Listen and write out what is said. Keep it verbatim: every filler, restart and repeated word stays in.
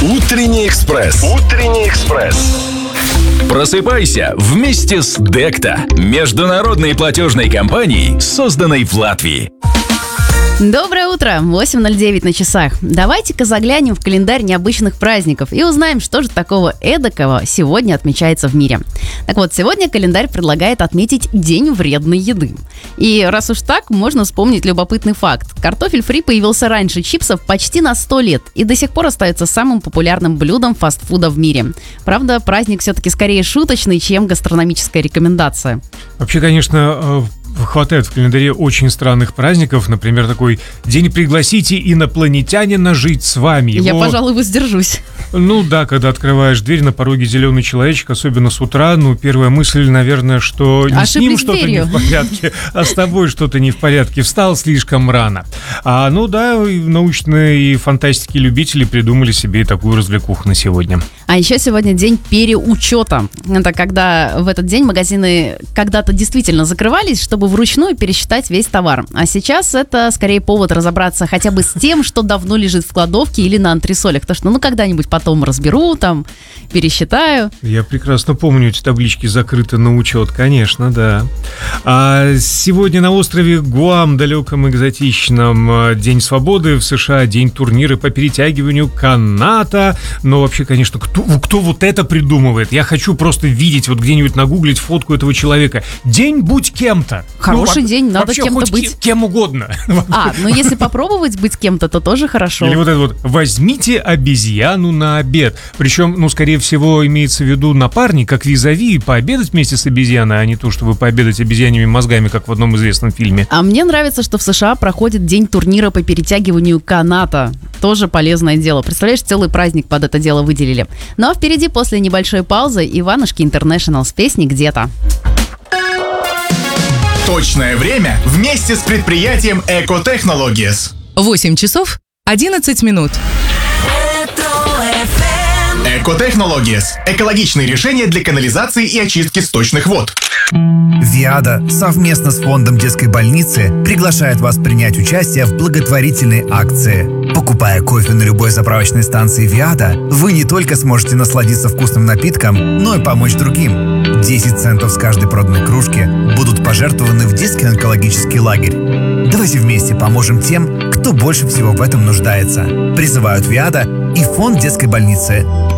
Утренний экспресс. Утренний экспресс. Просыпайся вместе с Декта, международной платежной компанией, созданной в Латвии. Доброе утро, восемь ноль девять на часах. Давайте-ка заглянем в календарь необычных праздников и узнаем, что же такого эдакого сегодня отмечается в мире. Так вот, сегодня календарь предлагает отметить День вредной еды. И раз уж так, можно вспомнить любопытный факт. Картофель фри появился раньше чипсов почти на сто лет и до сих пор остается самым популярным блюдом фастфуда в мире. Правда, праздник все-таки скорее шуточный, чем гастрономическая рекомендация. Вообще, конечно, хватает в календаре очень странных праздников. Например, такой «День пригласите инопланетянина жить с вами». Его... Я, пожалуй, воздержусь. Ну да, когда открываешь дверь, на пороге зеленый человечек, особенно с утра, ну, первая мысль, наверное, что не Ошиблись с ним что-то дверью. не в порядке, а с тобой что-то не в порядке. Встал слишком рано. А, ну да, научные и фантастики любители придумали себе такую развлекуху на сегодня. А еще сегодня день переучета. Это когда в этот день магазины когда-то действительно закрывались, чтобы вручную пересчитать весь товар. А сейчас это скорее повод разобраться хотя бы с тем, что давно лежит в кладовке или на антресолях. Потому что ну когда-нибудь потом разберу, там, пересчитаю. Я прекрасно помню эти таблички «Закрыты на учет», конечно, да. А сегодня на острове Гуам, далеком экзотичном, День свободы в США, день турнира по перетягиванию каната. Но вообще, конечно, кто, кто вот это придумывает? Я хочу просто видеть, вот где-нибудь нагуглить фотку этого человека. День будь кем-то. Хороший ну, день, надо вообще кем-то хоть быть. Кем угодно. А, ну если попробовать быть кем-то, то тоже хорошо. Или вот это вот «возьмите обезьяну на обед». Причем, ну, скорее всего, имеется в виду напарник, как визави, пообедать вместе с обезьяной, а не то, чтобы пообедать обезьяньими мозгами, как в одном известном фильме. А мне нравится, что в США проходит день турнира по перетягиванию каната. Тоже полезное дело. Представляешь, целый праздник под это дело выделили. Ну а впереди, после небольшой паузы, Иванушки Интернешнл с песней «Где-то». Точное время вместе с предприятием Экотехнологиес. восемь часов одиннадцать минут. Экотехнологиес. Экологичные решения для канализации и очистки сточных вод. Виада совместно с фондом детской больницы приглашает вас принять участие в благотворительной акции. Покупая кофе на любой заправочной станции Виада, вы не только сможете насладиться вкусным напитком, но и помочь другим. десять центов с каждой проданной кружки будут пожертвованы в детский онкологический лагерь. Давайте вместе поможем тем, кто больше всего в этом нуждается. Призывают Виада и фонд детской больницы.